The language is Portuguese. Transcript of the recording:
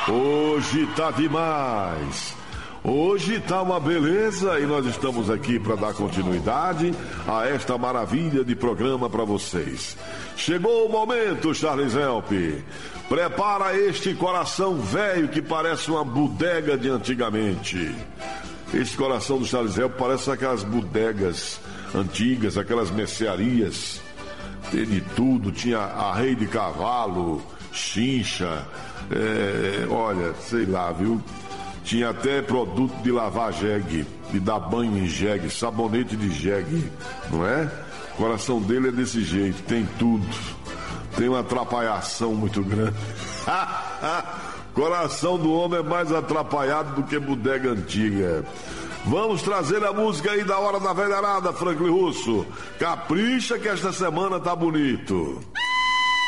Hoje tá demais. Hoje tá uma beleza e nós estamos aqui para dar continuidade a esta maravilha de programa para vocês. Chegou o momento, Charles Help. Prepara este coração velho que parece uma bodega de antigamente. Este coração do Charles Help parece aquelas bodegas antigas, aquelas mercearias. Tem de tudo, tinha arreio de cavalo, chincha, olha, sei lá, viu? Tinha até produto de lavar jegue, de dar banho em jegue, sabonete de jegue, não é? O coração dele é desse jeito, tem tudo. Tem uma atrapalhação muito grande. Coração do homem é mais atrapalhado do que bodega antiga. Vamos trazer a música aí da Hora da Velharada, Franklin Russo. Capricha que esta semana tá bonito.